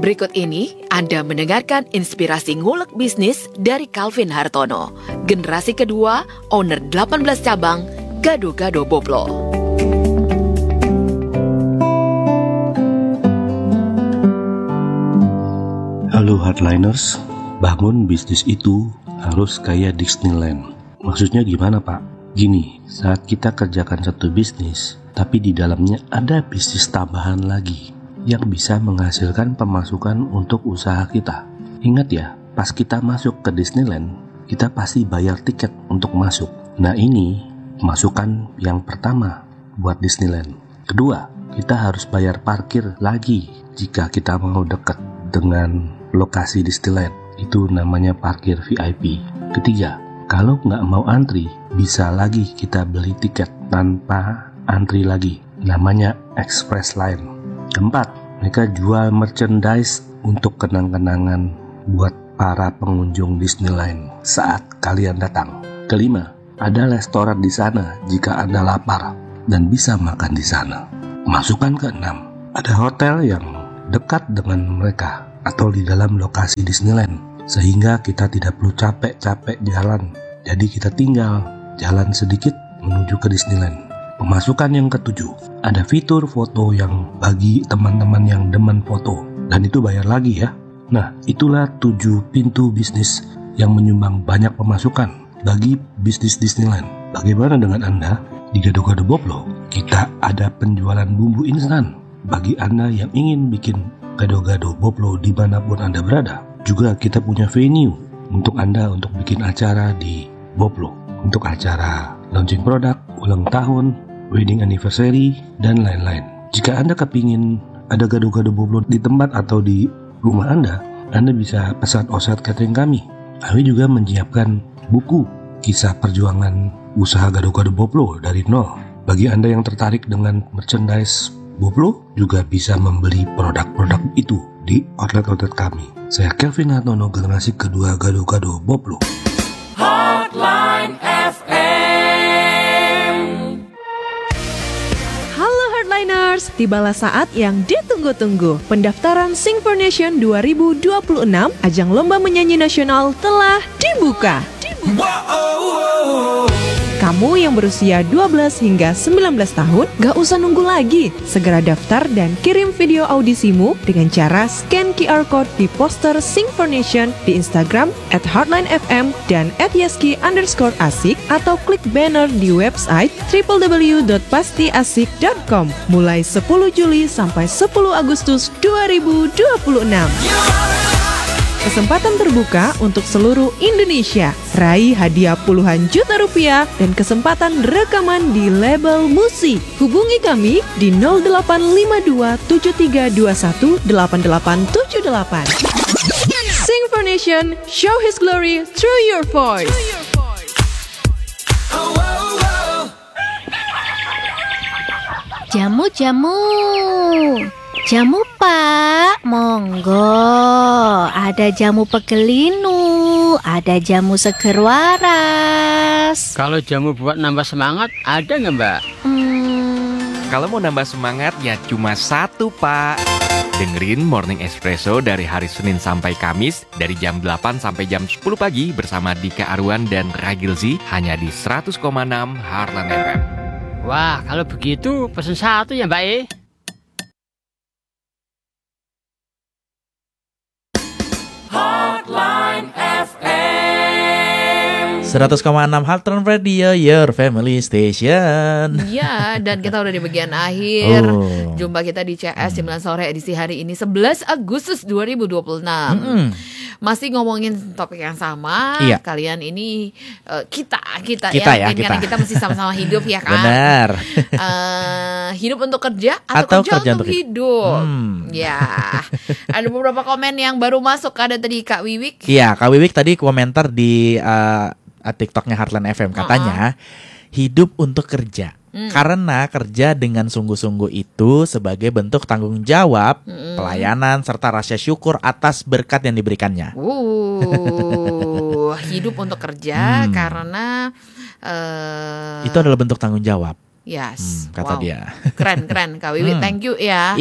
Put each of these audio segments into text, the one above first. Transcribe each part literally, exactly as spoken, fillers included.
Berikut ini Anda mendengarkan inspirasi ngulek bisnis dari Calvin Hartono, generasi kedua, owner delapan belas cabang, Gado-Gado Boplo. Halo Hardliners, bangun bisnis itu harus kayak Disneyland. Maksudnya gimana Pak? Gini, saat kita kerjakan satu bisnis, tapi di dalamnya ada bisnis tambahan lagi yang bisa menghasilkan pemasukan untuk usaha kita. Ingat ya, pas kita masuk ke Disneyland, kita pasti bayar tiket untuk masuk. Nah ini masukan yang pertama buat Disneyland. Kedua, kita harus bayar parkir lagi jika kita mau dekat dengan lokasi Disneyland. Itu namanya parkir V I P. Ketiga, kalau nggak mau antri, bisa lagi kita beli tiket tanpa antri lagi. Namanya Express Line. Keempat, mereka jual merchandise untuk kenang-kenangan buat para pengunjung Disneyland saat kalian datang. Kelima, ada restoran di sana jika Anda lapar dan bisa makan di sana. Masukan keenam, ada hotel yang dekat dengan mereka atau di dalam lokasi Disneyland, sehingga kita tidak perlu capek-capek jalan. Jadi kita tinggal jalan sedikit menuju ke Disneyland. Pemasukan yang ketujuh, ada fitur foto yang bagi teman-teman yang demen foto, dan itu bayar lagi ya. Nah, itulah tujuh pintu bisnis yang menyumbang banyak pemasukan bagi bisnis Disneyland. Bagaimana dengan Anda? Di Gado-Gado Boplo, kita ada penjualan bumbu instan bagi Anda yang ingin bikin Gado-Gado Boplo dimanapun Anda berada. Juga kita punya venue untuk Anda untuk bikin acara di Boplo, untuk acara launching produk, ulang tahun, wedding anniversary, dan lain-lain. Jika Anda kepingin ada Gado-Gado Boplo di tempat atau di rumah Anda, Anda bisa pesan offset catering kami. Kami juga menyiapkan buku kisah perjuangan usaha Gado-Gado Boplo dari nol. Bagi Anda yang tertarik dengan merchandise Boplo, juga bisa membeli produk-produk itu di outlet-outlet kami. Saya Calvin Hartono, generasi kedua Gado-Gado Boplo. Hotline F M. Halo Hardliners, tibalah saat yang ditunggu-tunggu. Pendaftaran Sing for Nation dua ribu dua puluh enam, ajang lomba menyanyi nasional telah dibuka. Kamu yang berusia dua belas hingga sembilan belas tahun, gak usah nunggu lagi. Segera daftar dan kirim video audisimu dengan cara scan Q R code di poster Sing for Nation di Instagram at hardline f m dan at yeski underscore asik, atau klik banner di website w w w dot pasti asik dot com mulai sepuluh Juli sampai sepuluh Agustus dua ribu dua puluh enam. Kesempatan terbuka untuk seluruh Indonesia. Raih hadiah puluhan juta rupiah dan kesempatan rekaman di label musik. Hubungi kami di nol delapan lima dua tujuh tiga dua satu delapan delapan tujuh delapan. Sing for Nation, show his glory through your voice. Jamu-jamu. Jamu Pak, monggo. Ada jamu pegelinu, ada jamu seger waras. Kalau jamu buat nambah semangat, ada nggak Mbak? Hmm. Kalau mau nambah semangat ya cuma satu Pak. Dengerin Morning Espresso dari hari Senin sampai Kamis dari jam delapan sampai jam sepuluh pagi bersama Dika Arwan dan Ragilzi hanya di seratus koma enam Heartland F M. Wah, kalau begitu pesen satu ya Mbak E. Hotline F M. seratus koma enam Heartland Radio, your family station. Ya, dan kita udah di bagian akhir. Oh. Jumpa kita di C S jam sembilan sore edisi hari ini sebelas Agustus dua ribu dua puluh enam. Mm-hmm. Masih ngomongin topik yang sama. Iya. Kalian ini uh, kita kita, kita ya, ya karena kita. kita mesti sama-sama hidup ya kan. Benar. Uh, hidup untuk kerja atau, Atau kerja, kerja untuk untuk hidup. Hmm. Ya. Ada beberapa komen yang baru masuk. Ada tadi Kak Wiwik. Iya, Kak Wiwik tadi komentar di uh, TikToknya Heartland F M, katanya uh-uh. hidup untuk kerja. Hmm. Karena kerja dengan sungguh-sungguh itu sebagai bentuk tanggung jawab, hmm. pelayanan, serta rasa syukur atas berkat yang diberikannya. Uh, hidup untuk kerja hmm. karena uh, itu adalah bentuk tanggung jawab. Yes, hmm, kata wow. dia. Keren, keren Kak Wiwi, hmm. thank you ya. Iya.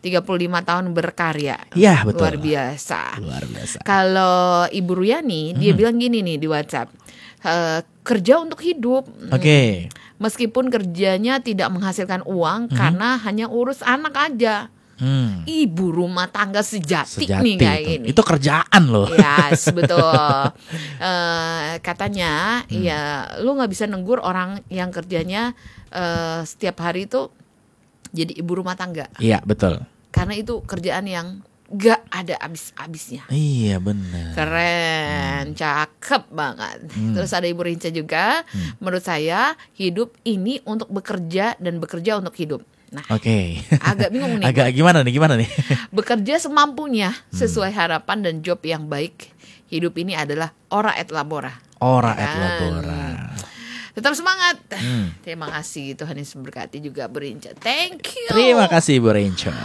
tiga puluh lima tahun berkarya. Iya, betul. Luar biasa. Luar biasa. Kalau Ibu Ruyani, dia Hmm. bilang gini nih di WhatsApp. E, kerja untuk hidup. Oke. Okay. Meskipun kerjanya tidak menghasilkan uang Hmm. karena hanya urus anak aja. Hmm. Ibu rumah tangga sejati, Sejati nih kayak itu. ini. Itu kerjaan loh. Yes, betul. Eh, katanya, Hmm. ya lu nggak bisa negur orang yang kerjanya eh, setiap hari itu jadi ibu rumah tangga, Iya, betul. karena itu kerjaan yang nggak ada habis-habisnya. Iya, benar. Keren, cakep banget. Hmm. Terus ada Ibu Rinca juga. Menurut saya hidup ini untuk bekerja dan bekerja untuk hidup. Nah, Oke. agak bingung nih. Agak gimana nih? Gimana nih? Bekerja semampunya Hmm. sesuai harapan dan job yang baik. Hidup ini adalah ora et labora. Ora Ya et kan? labora. Tetap semangat. Hmm. Terima kasih, Tuhan Yesus memberkati juga Bu Rinca. Thank you. Terima kasih Bu Renco.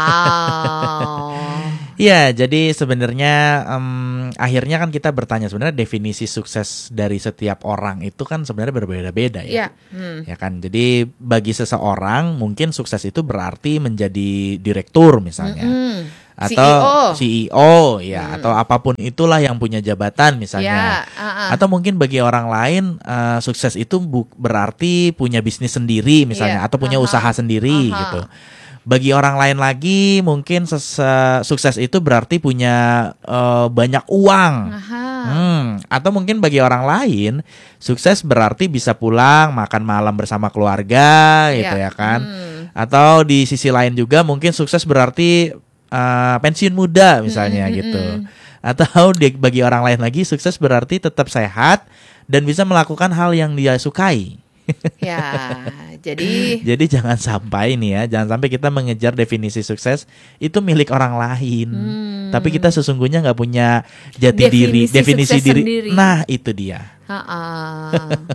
Wow. Ya, jadi sebenarnya em, akhirnya kan kita bertanya sebenarnya definisi sukses dari setiap orang itu kan sebenarnya berbeda-beda ya. Iya. Hmm. Ya kan. Jadi bagi seseorang mungkin sukses itu berarti menjadi direktur misalnya. Mm-mm. Atau C E O. C E O ya, atau apapun itulah yang punya jabatan misalnya. Ya, uh-uh. Atau mungkin bagi orang lain eh, sukses itu bu- berarti punya bisnis sendiri misalnya, Iya, atau punya uh-huh, usaha sendiri uh-huh. gitu. Bagi orang lain lagi mungkin ses- sukses itu berarti punya eh, banyak uang. Aha. Hmm, atau mungkin bagi orang lain sukses berarti bisa pulang makan malam bersama keluarga gitu Iya. ya kan. Hmm. Atau di sisi lain juga mungkin sukses berarti uh, pensiun muda misalnya Mm-mm, gitu. mm-mm. Atau di, bagi orang lain lagi sukses berarti tetap sehat dan bisa melakukan hal yang dia sukai. Ya, jadi Jadi jangan sampai nih ya, jangan sampai kita mengejar definisi sukses itu milik orang lain. Hmm. Tapi kita sesungguhnya nggak punya jati diri, Definisi definisi sukses diri. sendiri. Nah, itu dia. Ha-ha.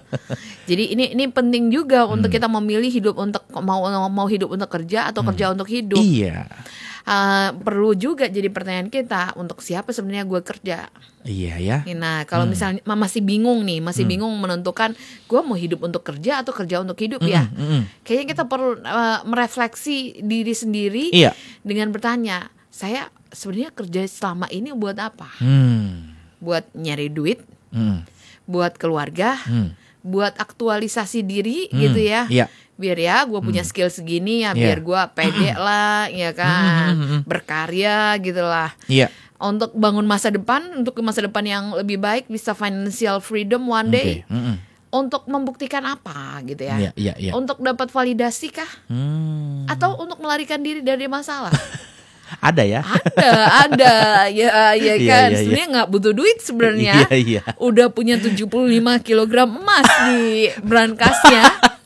Jadi ini ini penting juga untuk Hmm. kita memilih hidup untuk mau mau hidup untuk kerja atau kerja untuk hidup. Iya. Uh, perlu juga jadi pertanyaan kita, untuk siapa sebenarnya gue kerja. Iya ya. Nah, kalau Hmm. misalnya ma- masih bingung nih, masih Hmm. bingung menentukan gue mau hidup untuk kerja atau kerja untuk hidup ya. Mm, mm, mm. Kayaknya kita perlu uh, merefleksi diri sendiri Iya. dengan bertanya, saya sebenarnya kerja selama ini buat apa? Hmm. Buat nyari duit, Hmm. buat keluarga, Hmm. buat aktualisasi diri Hmm. gitu ya. Iya. Biar ya gue punya Hmm. skill segini ya, Iya. biar gue pede lah, ya kan, Hmm, hmm, hmm. berkarya gitu lah. Iya. Untuk bangun masa depan, untuk masa depan yang lebih baik, bisa financial freedom one day. Oke. Mm, mm. Untuk membuktikan apa gitu ya? Iya, iya, iya. Untuk dapat validasi kah? Hmm. Atau untuk melarikan diri dari masalah? Ada ya? Ada, ada, ya, ya Iya, kan. iya, iya. Sebenarnya nggak butuh duit sebenarnya. Iya, iya. Udah punya tujuh puluh lima kilogram emas di brankasnya.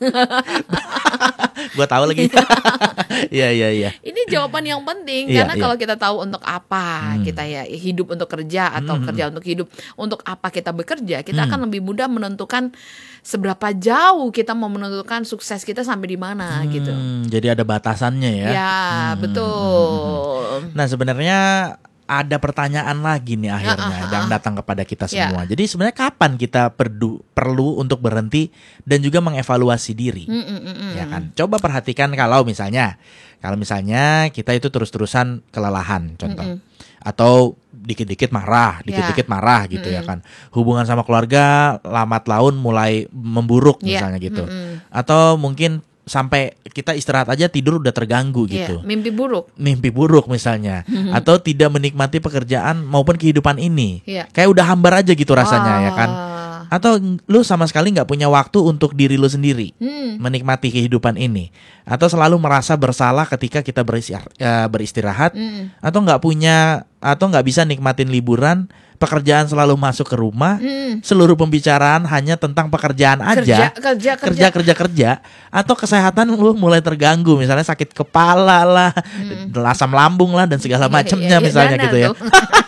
Gua tahu lagi. Iya, iya, iya. Ini jawaban yang penting, Iya, karena iya. kalau kita tahu untuk apa Hmm. kita ya hidup untuk kerja atau Hmm. kerja untuk hidup, untuk apa kita bekerja, kita Hmm. akan lebih mudah menentukan seberapa jauh kita mau menentukan sukses kita sampai di mana gitu. Hmm, jadi ada batasannya ya. Ya, Hmm, betul. Nah, sebenarnya ada pertanyaan lagi nih akhirnya Ah, ah, yang ah. datang kepada kita Ya. semua. Jadi sebenarnya kapan kita perdu, perlu untuk berhenti dan juga mengevaluasi diri? Mm, mm, mm, mm. Ya kan? Coba perhatikan kalau misalnya kalau misalnya kita itu terus-terusan kelelahan contoh. Mm-mm. Atau dikit-dikit marah, dikit-dikit Ya. marah gitu ya Mm-mm. kan. Hubungan sama keluarga lambat laun mulai memburuk Ya. misalnya gitu. Mm-mm. Atau mungkin sampai kita istirahat aja tidur udah terganggu Ya, gitu. mimpi buruk. Mimpi buruk misalnya, atau tidak menikmati pekerjaan maupun kehidupan ini, Iya. kayak udah hambar aja gitu rasanya ya kan. Ah. Atau lu sama sekali nggak punya waktu untuk diri lu sendiri, Hmm. menikmati kehidupan ini, atau selalu merasa bersalah ketika kita beristirahat, beristirahat Mm. atau nggak punya atau nggak bisa nikmatin liburan, pekerjaan selalu masuk ke rumah, Mm. seluruh pembicaraan hanya tentang pekerjaan aja. Kerja, kerja, kerja. kerja kerja kerja atau kesehatan lu mulai terganggu, misalnya sakit kepala lah, asam lambung lah dan segala Iya, macamnya iya, iya, misalnya dana gitu ya. tuh.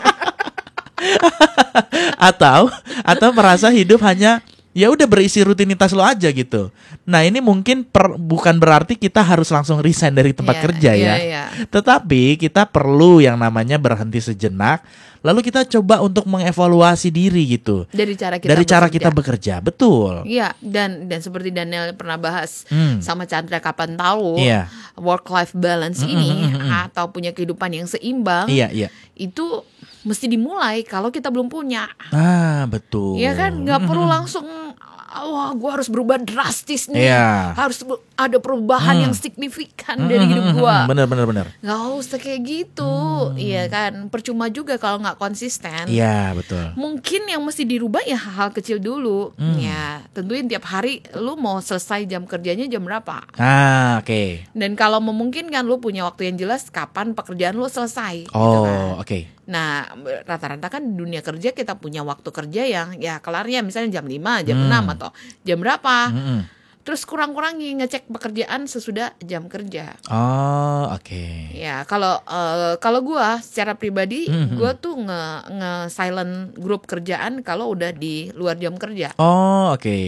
atau atau merasa hidup hanya ya udah berisi rutinitas lo aja gitu. Nah, ini mungkin per- bukan berarti kita harus langsung resign dari tempat Iya, kerja iya, ya. iya. Tetapi kita perlu yang namanya berhenti sejenak, lalu kita coba untuk mengevaluasi diri gitu. Dari cara kita Dari cara bekerja. kita bekerja, betul. Iya, dan dan seperti Daniel pernah bahas Hmm. sama Chandra kapan tahu, Iya. work life balance ini atau punya kehidupan yang seimbang, Iya, iya. itu mesti dimulai kalau kita belum punya. Ah, betul. Ya kan, nggak perlu langsung wah gue harus berubah drastis nih, Iya. harus be- ada perubahan Hmm. yang signifikan dari hidup gue. Bener, bener, bener. Nggak usah kayak gitu, iya kan, percuma juga kalau nggak konsisten. Iya, betul. Mungkin yang mesti dirubah ya hal kecil dulu. Ya, tentuin tiap hari lu mau selesai jam kerjanya jam berapa. Ah, oke. Dan kalau memungkinkan lu punya waktu yang jelas kapan pekerjaan lu selesai. gitu Oh, kan. oke. Nah, rata-rata kan di dunia kerja kita punya waktu kerja yang ya kelarnya misalnya jam lima, jam enam atau jam berapa. Mm-mm. Terus kurang-kurangi ngecek pekerjaan sesudah jam kerja. Oh, oke. Ya, kalau eh, kalau gua secara pribadi Mhm. gua tuh nge nge silent grup kerjaan kalau udah di luar jam kerja. Oh, oke.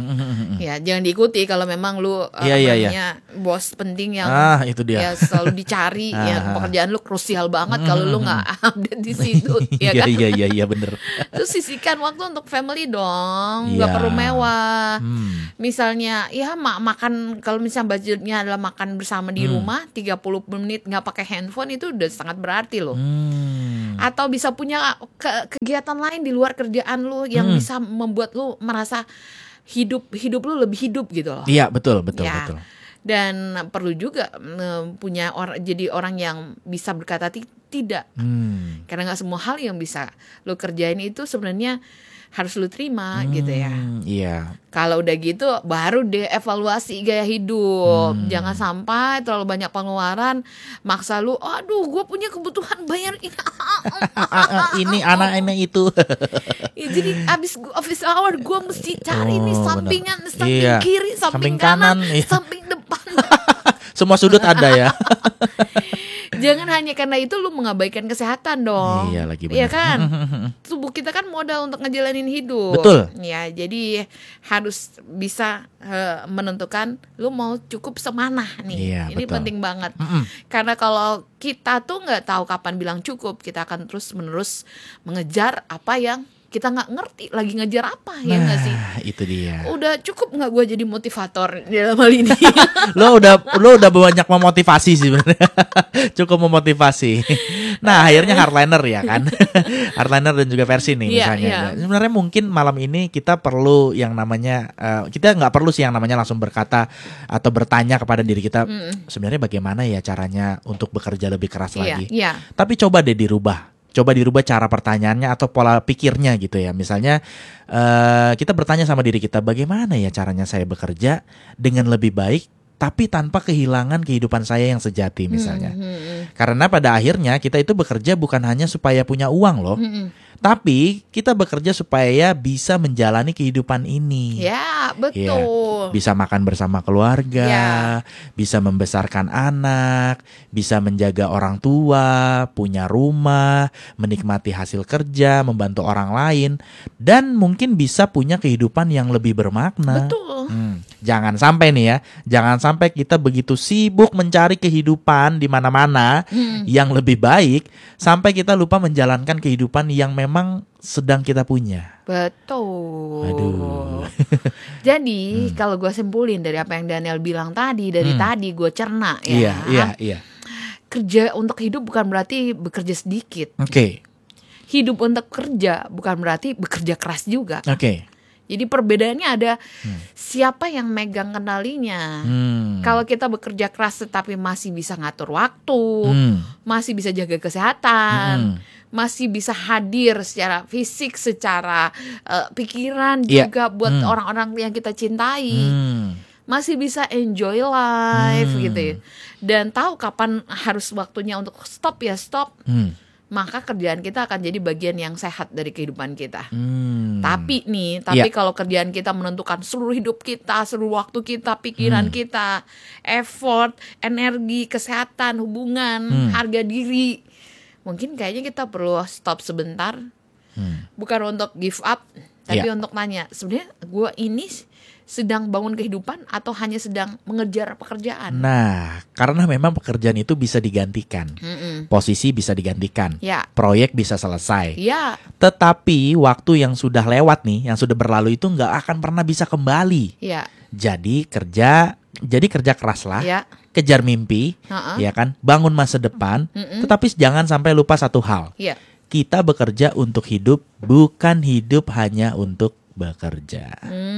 Ya, jangan diikuti kalau memang lu eh, Iya, iya, iya. namanya bos penting yang Ah, itu dia. ya selalu dicari ya Ah. pekerjaan lu krusial banget kalau lu nggak update di situ ya Iya, kan. iya, iya, iya, bener. Terus sisihkan waktu untuk family dong, Iya. nggak perlu mewah. Hmm. Misalnya ya ma- makan kalau misalnya budgetnya adalah makan bersama di rumah tiga puluh menit nggak pakai handphone itu udah sangat berarti loh. Hmm. Atau bisa punya ke- kegiatan lain di luar kerjaan lu yang Hmm. bisa membuat lu merasa hidup hidup lu lebih hidup gitu loh. Iya, betul, betul, Ya. betul. Dan perlu juga mm, punya orang jadi orang yang bisa berkata ti- tidak. Hmm. Karena nggak semua hal yang bisa lu kerjain itu sebenarnya harus lu terima gitu ya. Hmm, iya. Kalau udah gitu baru deh evaluasi gaya hidup. Hmm. Jangan sampai terlalu banyak pengeluaran maksa lu, aduh gue punya kebutuhan bayar ini. Ah, ah, ah, ini anak ini itu. Ya, jadi abis gua- office hour gue mesti cari nih Oh, sampingan, benar. samping Iya. kiri, samping, Samping kanan, kanan, iya. samping depan. Semua sudut ada ya. Jangan hanya karena itu lu mengabaikan kesehatan dong. Iya, lagi Iya benar. kan? Tubuh kita kan modal untuk ngejalanin hidup. Betul. Ya, jadi harus bisa eh, menentukan lu mau cukup semana nih. Iya, Ini betul. penting banget. Mm-mm. Karena kalau kita tuh nggak tahu kapan bilang cukup, kita akan terus menerus mengejar apa yang kita nggak ngerti lagi ngejar apa, ya nggak sih? Nah, itu dia. Udah cukup nggak gue jadi motivator dalam hal ini? Lo udah lo udah banyak memotivasi sih sebenarnya. Cukup memotivasi. Nah, akhirnya hardliner ya kan. Hardliner dan juga versi nih Iya, misalnya. iya. Sebenarnya mungkin malam ini kita perlu yang namanya eh, kita nggak perlu sih yang namanya langsung berkata atau bertanya kepada diri kita sebenarnya bagaimana ya caranya untuk bekerja lebih keras Iya, lagi. iya. Tapi coba deh dirubah. Coba dirubah cara pertanyaannya atau pola pikirnya gitu ya. Misalnya eh, kita bertanya sama diri kita, bagaimana ya caranya saya bekerja dengan lebih baik tapi tanpa kehilangan kehidupan saya yang sejati misalnya. Karena pada akhirnya kita itu bekerja bukan hanya supaya punya uang loh. Tapi kita bekerja supaya bisa menjalani kehidupan ini. Ya, Iya, betul. bisa makan bersama keluarga, Ya. bisa membesarkan anak, bisa menjaga orang tua, punya rumah, menikmati hasil kerja, membantu orang lain, dan mungkin bisa punya kehidupan yang lebih bermakna. Betul. Hmm, jangan sampai nih ya, jangan sampai kita begitu sibuk mencari kehidupan di mana-mana yang lebih baik, sampai kita lupa menjalankan kehidupan yang memang sedang kita punya. Betul. Aduh. Jadi kalau gue simpulin dari apa yang Daniel bilang tadi, dari Hmm. tadi gue cerna ya. Iya, iya, iya. Kerja untuk hidup bukan berarti bekerja sedikit. Oke, Hidup untuk kerja bukan berarti bekerja keras juga. oke. Jadi perbedaannya ada siapa yang megang kendalinya. Hmm. Kalau kita bekerja keras tetapi masih bisa ngatur waktu, Hmm. masih bisa jaga kesehatan, Hmm. masih bisa hadir secara fisik, secara eh, pikiran Iya. juga buat Hmm. orang-orang yang kita cintai. Hmm. Masih bisa enjoy life Hmm. gitu ya. Dan tahu kapan harus waktunya untuk stop ya stop. Hmm. Maka kerjaan kita akan jadi bagian yang sehat dari kehidupan kita. Hmm. Tapi nih, tapi Iya. kalau kerjaan kita menentukan seluruh hidup kita, seluruh waktu kita, pikiran Hmm. kita, effort, energi, kesehatan, hubungan, Hmm. harga diri, mungkin kayaknya kita perlu stop sebentar. Hmm. Bukan untuk give up, tapi Iya. untuk nanya, sebenarnya gue ini sedang bangun kehidupan atau hanya sedang mengejar pekerjaan? Nah, karena memang pekerjaan itu bisa digantikan, Mm-mm. posisi bisa digantikan, Ya, proyek bisa selesai. ya, Tetapi waktu yang sudah lewat nih, yang sudah berlalu itu nggak akan pernah bisa kembali. ya. Jadi kerja Jadi kerja keras lah, Ya. kejar mimpi, Ha-ha. ya kan, bangun masa depan. Mm-mm. Tetapi jangan sampai lupa satu hal. Iya. Kita bekerja untuk hidup, bukan hidup hanya untuk bekerja.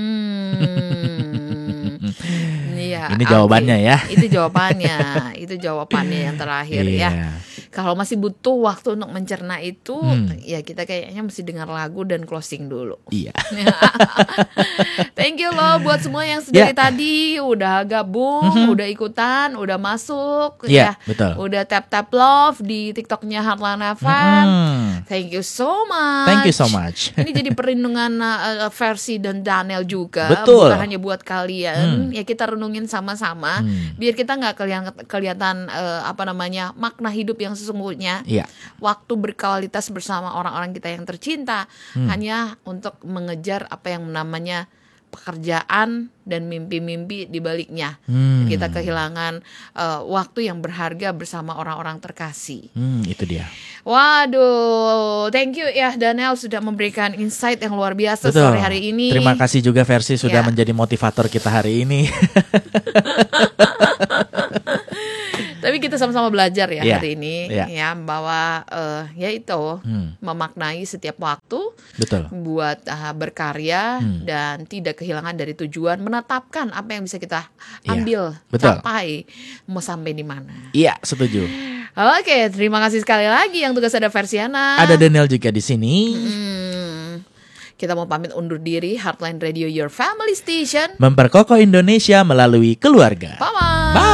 Hmm. Iya, Ini oke. jawabannya ya. Itu jawabannya. Itu jawabannya yang terakhir ya. Iya. Kalau masih butuh waktu untuk mencerna itu, Hmm. ya kita kayaknya mesti dengar lagu dan closing dulu. Iya. Thank you loh buat semua yang dari Ya. tadi udah gabung, Mhm. udah ikutan, udah masuk Iya, ya. betul. Udah tap-tap love di TikToknya Heartline F M. Mm-mm. Thank you so much. Thank you so much. Ini jadi perlindungan uh, versi dan Daniel juga. Betul. Bukan hanya buat kalian. Hmm. Ya kita renungin sama-sama. Hmm. Biar kita nggak kelihatan, kelihatan uh, apa namanya makna hidup yang sesungguhnya. Iya. Waktu berkualitas bersama orang-orang kita yang tercinta. Hmm. Hanya untuk mengejar apa yang namanya pekerjaan dan mimpi-mimpi di baliknya. Hmm. Kita kehilangan uh, waktu yang berharga bersama orang-orang terkasih. Hmm, itu dia. Waduh, thank you ya Daniel sudah memberikan insight yang luar biasa Betul. sore hari ini. Terima kasih juga Versi sudah Ya. menjadi motivator kita hari ini. Tapi kita sama-sama belajar ya Iya, hari ini iya. ya bahwa eh, ya itu Hmm. memaknai setiap waktu Betul. buat uh, berkarya Hmm. dan tidak kehilangan dari tujuan, menetapkan apa yang bisa kita Iya, ambil, betul. capai, mau sampai di mana. Iya, setuju. Oke, terima kasih sekali lagi yang tugas ada Versiana. Ada Daniel juga di sini. Hmm, kita mau pamit undur diri. Heartline Radio Your Family Station. Memperkokoh Indonesia melalui keluarga. Bye-bye. Bye.